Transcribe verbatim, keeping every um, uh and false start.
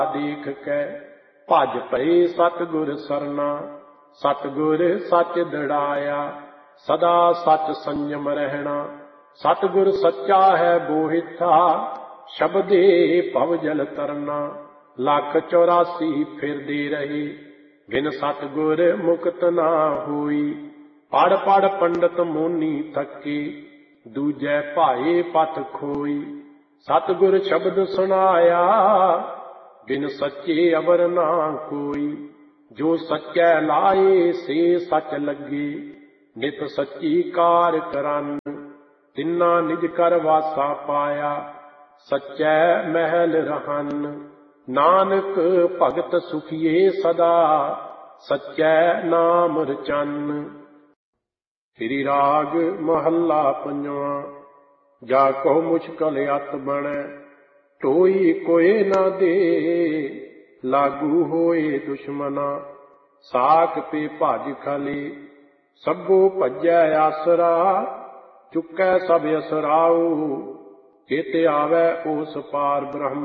देख कै भज पए सतगुर सरना। सतगुर सच दृढ़ाया सदा सच संयम रहना। सतगुर सच्चा है बोहिथा शब्दे भवजल तरना। लख चौरासी फिरदे रहे बिन सतगुर मुक्त ना होई। पढ़ पढ़ पंडित मोनी थके दूजै भाए पथ खोई। सतगुर शब्द सुनाया बिन सच्चे अवर ना कोई। जो सच्चै लाए से सच लगे नित सच्ची कार करन। तिन्ना निज कर वासा पाया सच्चै महल रहन। नानक भगत सुखिए सदा सच्चै नाम रचन। श्री राग महला पंजवा। जाको मुश्किल अत बनै ढोई कोई न दे। लागू होए दुश्मना साक पे भज खले। सभो भजै आसरा चुकै सब असराऊ। चित आवै उस पार ब्रह्म